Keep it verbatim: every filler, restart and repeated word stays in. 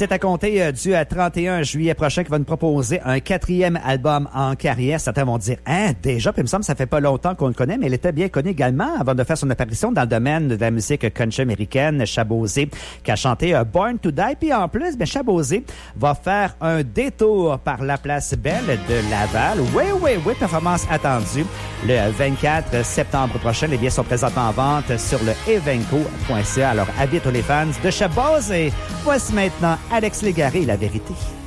C'est à compter euh, du euh, trente et un juillet prochain qu'il va nous proposer un quatrième album en carrière. Certains vont dire, hein, déjà, puis il me semble que ça fait pas longtemps qu'on le connaît, mais il était bien connu également avant de faire son apparition dans le domaine de la musique country américaine. Chabosé, qui a chanté euh, Born to Die. Puis en plus, ben, Chabosé va faire un détour par la place Belle de Laval. Oui, oui, oui, performance attendue le vingt-quatre septembre prochain. Les billets sont présentement en vente sur le evenco point c a. Alors, habite les fans de Chabosé. Voici maintenant Alex Légaré, La Vérité.